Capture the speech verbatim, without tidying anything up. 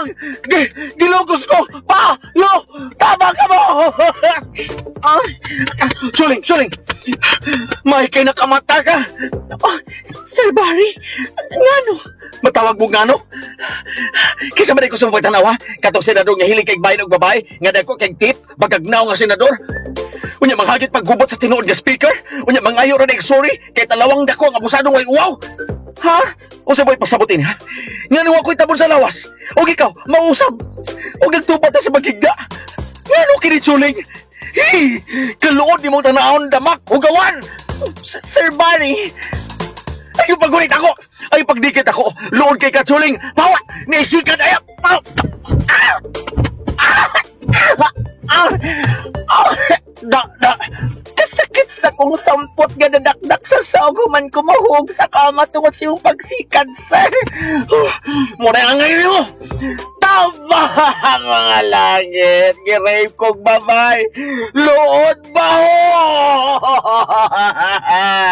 Gi- Gilugos ko! Pa! Lo! Tama ka mo! Ah, ah, Suling! Suling! May kay nakamata ka! Oh, Sir Barry, ngano? Matawag mo nga no? Kisa man ko sa mga tanawa, katong senador nga hiling kay bayan og babae, nga dako kay tip, bagagnaw nga senador. Unya manghagit paggubot sa tinuod nga speaker, unya mangayo ra nig sorry kay talawang dako ang abusado way uwaw. Ha? Usa boy pasabutin ha? Nga niwa ko'y tabon sa lawas. Og ikaw, mausab. Og nagtupat na sa magigda. Ngano kini suling? Hi! Kaluod ni mong tanahon damak, hugawan! S- Sir Barry, Ay, pagunit ako! Ay, pagdikit ako! Lood kay Katsuling! Pawa! Naisikat! Ay! Ah! Ah! Ah! Ah! Ah! Da, da! kasakit sa kong sampot nga nadakdak sa sauguman ko mahug sa kama tungod sa iyong pagsikad, sir. Muna ang ngayon mo! Tama, mga langit! Girape kong babay! Lood ba ho?